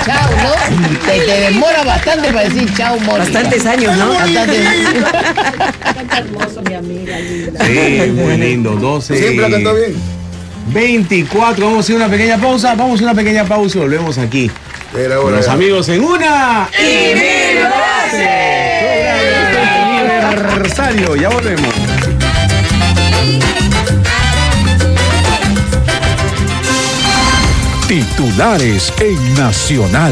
chao, ¿no? Te demora bastante para decir chao, Mónica. Bastantes años, ¿no? Canta hermoso, mi amiga linda. Sí, muy lindo. 12. Siempre la cantó bien. 24. Vamos a hacer una pequeña pausa. Volvemos aquí. Era Con hora. los amigos en una. ¡Y mil Programa aniversario. Ya volvemos. Titulares en Nacional.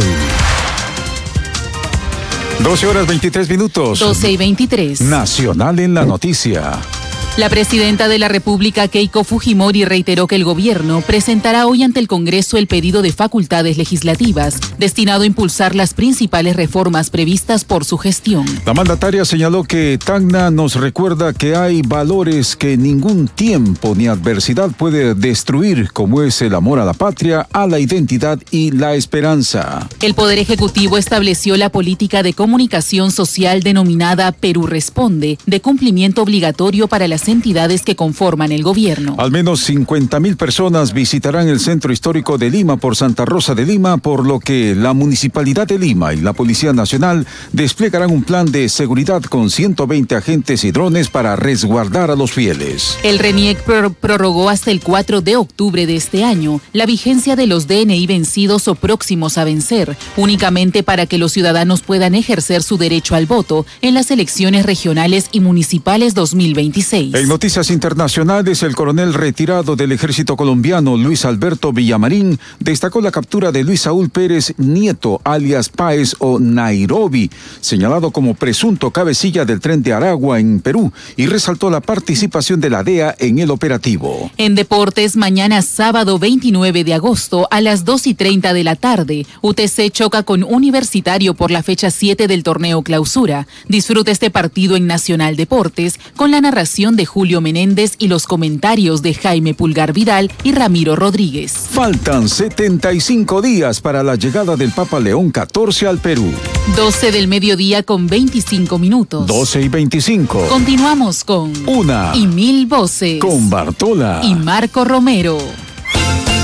12:23. 12:23. Nacional en la noticia. La presidenta de la República, Keiko Fujimori, reiteró que el gobierno presentará hoy ante el Congreso el pedido de facultades legislativas, destinado a impulsar las principales reformas previstas por su gestión. La mandataria señaló que Tacna nos recuerda que hay valores que ningún tiempo ni adversidad puede destruir, como es el amor a la patria, a la identidad y la esperanza. El Poder Ejecutivo estableció la política de comunicación social denominada Perú Responde, de cumplimiento obligatorio para las entidades que conforman el gobierno. Al menos 50,000 personas visitarán el Centro Histórico de Lima por Santa Rosa de Lima, por lo que la Municipalidad de Lima y la Policía Nacional desplegarán un plan de seguridad con 120 agentes y drones para resguardar a los fieles. El RENIEC prorrogó hasta el 4 de octubre de este año la vigencia de los DNI vencidos o próximos a vencer, únicamente para que los ciudadanos puedan ejercer su derecho al voto en las elecciones regionales y municipales 2026. En noticias internacionales, el coronel retirado del ejército colombiano, Luis Alberto Villamarín, destacó la captura de Luis Saúl Pérez Nieto, alias Páez o Nairobi, señalado como presunto cabecilla del Tren de Aragua en Perú, y resaltó la participación de la DEA en el operativo. En deportes, mañana sábado 29 de agosto a las 2:30 de la tarde, UTC choca con Universitario por la fecha 7 del torneo Clausura. Disfruta este partido en Nacional Deportes con la narración de Julio Menéndez y los comentarios de Jaime Pulgar Vidal y Ramiro Rodríguez. Faltan 75 días para la llegada del Papa León XIV al Perú. 12 del mediodía con 25 minutos. 12:25. Continuamos con Una y mil voces. con Bartola y Marco Romero.